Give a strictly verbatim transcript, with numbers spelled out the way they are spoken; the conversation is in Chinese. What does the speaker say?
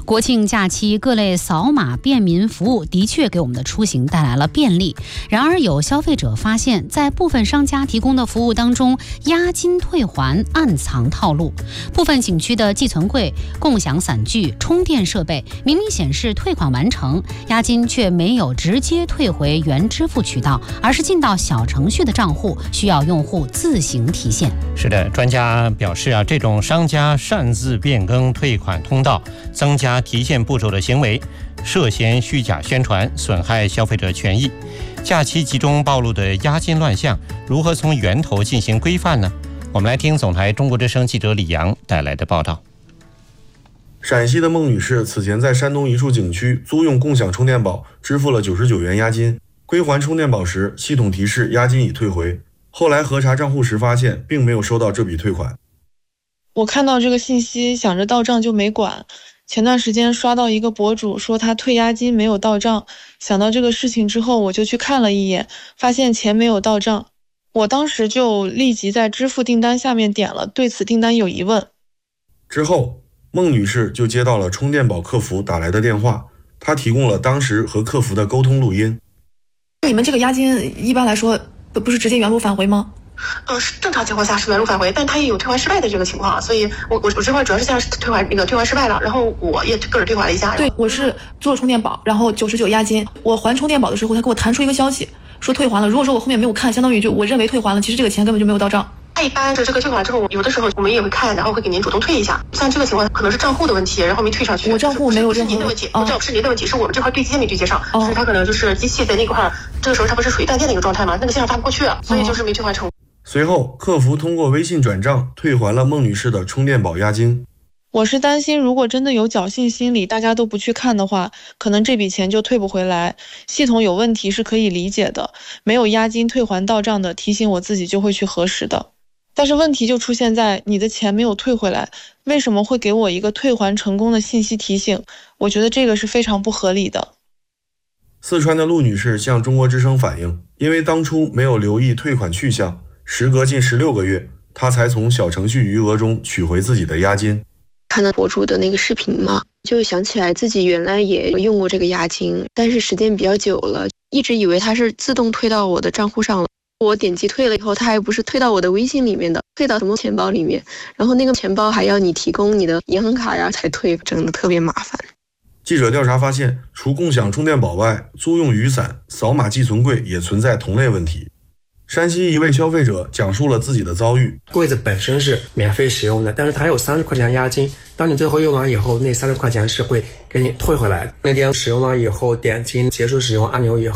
国庆假期各类扫码便民服务的确给我们的出行带来了便利，然而有消费者发现，在部分商家提供的服务当中，押金退还暗藏套路。部分景区的寄存柜、共享伞具、充电设备明明显示退款完成，押金却没有直接退回原支付渠道，而是进到小程序的账户，需要用户自行提现。 是的，专家表示啊，这种商家擅自变更退款通道、增加提现步骤的行为，涉嫌虚假宣传，损害消费者权益。假期集中暴露的押金乱象，如何从源头进行规范呢？我们来听总台中国之声记者李阳带来的报道。 陕西的孟女士此前在山东一处景区租用共享充电宝，支付了九十九元押金，归还充电宝时，系统提示押金已退回。后来核查账户时发现，并没有收到这笔退款。 我看到这个信息，想着到账就没管。前段时间刷到一个博主说他退押金没有到账，想到这个事情之后，我就去看了一眼，发现钱没有到账。我当时就立即在支付订单下面点了对此订单有疑问。 之后，孟女士就接到了充电宝客服打来的电话，她提供了当时和客服的沟通录音。 你们这个押金一般来说不是直接原路返回吗？ 呃，正常情况下是原路返回，但它也有退还失败的这个情况，所以我我我这块主要是现在是退还那个退还失败了，然后我也个人退还了一下。 对，我是做了充电宝，然后九十九押金，我还充电宝的时候，他给我弹出一个消息说退还了。如果说我后面没有看，相当于就我认为退还了，其实这个钱根本就没有到账。 一般的这个退款之后，有的时候我们也会看，然后会给您主动退一下。像这个情况可能是账户的问题，然后没退上去。 我账户没有任何您的问题，不是您的问题，是我们这块对接没对接上，所以它可能就是机器在那块，这个时候它不是属于断电的一个状态嘛，那个线上发不过去，所以就是没退还成。 随后，客服通过微信转账退还了孟女士的充电宝押金。 我是担心，如果真的有侥幸心理，大家都不去看的话，可能这笔钱就退不回来。系统有问题是可以理解的，没有押金退还到账的，提醒我自己就会去核实的。但是问题就出现在你的钱没有退回来，为什么会给我一个退还成功的信息提醒？我觉得这个是非常不合理的。 四川的陆女士向中国之声反映，因为当初没有留意退款去向，时隔近十六个月，她才从小程序余额中取回自己的押金。 看到博主的那个视频嘛，就想起来自己原来也用过这个押金，但是时间比较久了，一直以为它是自动退到我的账户上了。我点击退了以后，它还不是退到我的微信里面的，退到什么钱包里面，然后那个钱包还要你提供你的银行卡呀才退，真的特别麻烦。 记者调查发现，除共享充电宝外，租用雨伞、扫码寄存柜也存在同类问题。山西一位消费者讲述了自己的遭遇。 柜子本身是免费使用的，但是它有三十块钱押金，当你最后用完以后，那三十块钱是会给你退回来。那天使用了以后，点击结束使用按钮以后，